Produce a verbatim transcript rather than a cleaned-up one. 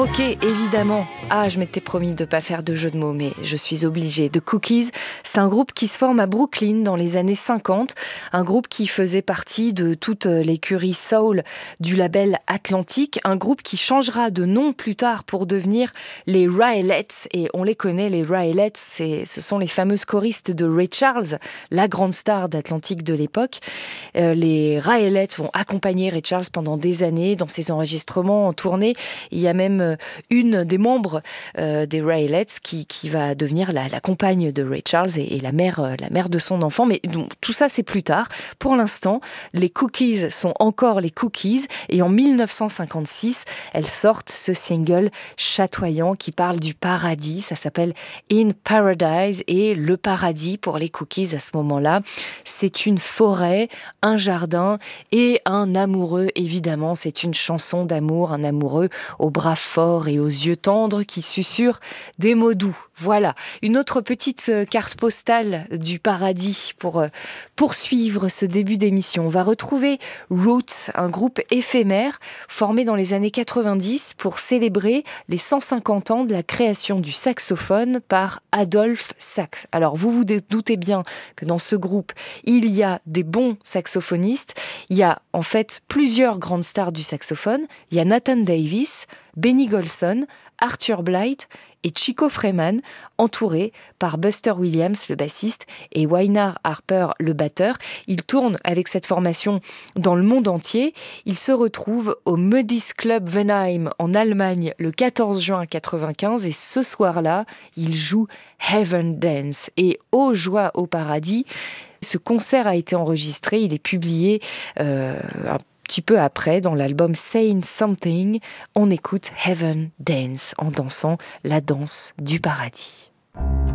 Ok, évidemment. Ah, je m'étais promis de ne pas faire de jeu de mots, mais je suis obligée. The Cookies, c'est un groupe qui se forme à Brooklyn dans les années cinquante. Un groupe qui faisait partie de toute l'écurie soul du label Atlantic. Un groupe qui changera de nom plus tard pour devenir les Raelettes. Et on les connaît, les Raelettes, c'est, ce sont les fameuses choristes de Ray Charles, la grande star d'Atlantic de l'époque. Euh, les Raelettes vont accompagner Ray Charles pendant des années dans ses enregistrements en tournée. Il y a même une des membres euh, des Raelettes qui, qui va devenir la, la compagne de Ray Charles et, et la, mère, euh, la mère de son enfant. Mais donc, tout ça, c'est plus tard. Pour l'instant, les Cookies sont encore les Cookies. Et en dix-neuf cent cinquante-six, elles sortent ce single chatoyant qui parle du paradis. Ça s'appelle In Paradise. Et le paradis pour les Cookies à ce moment-là, c'est une forêt, un jardin et un amoureux. Évidemment, c'est une chanson d'amour, un amoureux aux bras forts et aux yeux tendres qui susurrent des mots doux. Voilà, une autre petite carte postale du paradis pour poursuivre ce début d'émission. On va retrouver Roots, un groupe éphémère formé dans les années quatre-vingt-dix pour célébrer les cent cinquante ans de la création du saxophone par Adolphe Sax. Alors vous vous doutez bien que dans ce groupe, il y a des bons saxophonistes. Il y a en fait plusieurs grandes stars du saxophone. Il y a Nathan Davis, Benny Golson, Arthur Blythe et Chico Freeman, entourés par Buster Williams, le bassiste, et Wynar Harper, le batteur. Ils tournent avec cette formation dans le monde entier. Ils se retrouvent au Muddies Club Wenheim en Allemagne le quatorze juin quatre-vingt-quinze et ce soir-là, ils jouent Heaven Dance. Et ô joie au paradis, ce concert a été enregistré, il est publié euh, un petit peu après, dans l'album Saying Something, on écoute Heaven Dance en dansant la danse du paradis.